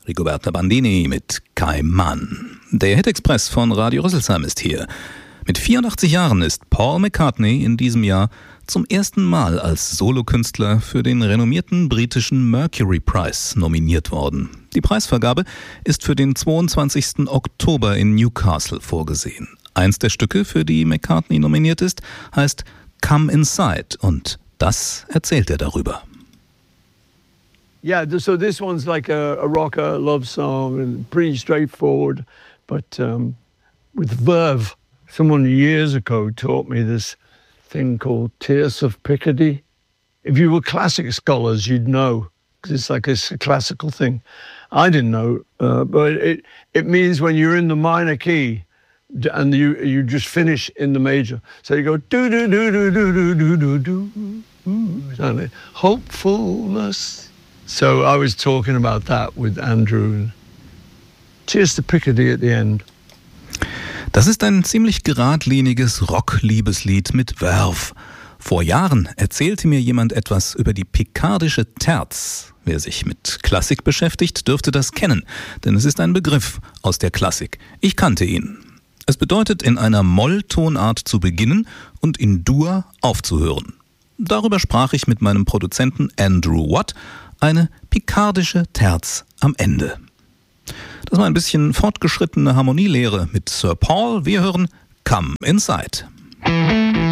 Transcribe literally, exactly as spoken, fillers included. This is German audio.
Rigoberta Bandini mit Cayman. Der Hit-Express von Radio Rüsselsheim ist hier. Mit vierundachtzig Jahren ist Paul McCartney in diesem Jahr zum ersten Mal als Solokünstler für den renommierten britischen Mercury Prize nominiert worden. Die Preisvergabe ist für den zweiundzwanzigsten Oktober in Newcastle vorgesehen. Eins der Stücke, für die McCartney nominiert ist, heißt Come Inside und das erzählt er darüber. Yeah, so this one's like a, a rocker love song and pretty straightforward, but um, with verve. Someone years ago taught me this thing called Tierce of Picardy. If you were classic scholars, you'd know, because it's like a, a classical thing. I didn't know, uh, but it it means when you're in the minor key and you you just finish in the major. So you go do do do do do do do do do. Hopefulness. So I was talking about that with Andrew. Tierce of Picardy at the end. Das ist ein ziemlich geradliniges Rock-Liebeslied mit Verve. Vor Jahren erzählte mir jemand etwas über die pikardische Terz. Wer sich mit Klassik beschäftigt, dürfte das kennen, denn es ist ein Begriff aus der Klassik. Ich kannte ihn. Es bedeutet, in einer Molltonart zu beginnen und in Dur aufzuhören. Darüber sprach ich mit meinem Produzenten Andrew Watt, eine pikardische Terz am Ende. Das war ein bisschen fortgeschrittene Harmonielehre mit Sir Paul. Wir hören Come Inside.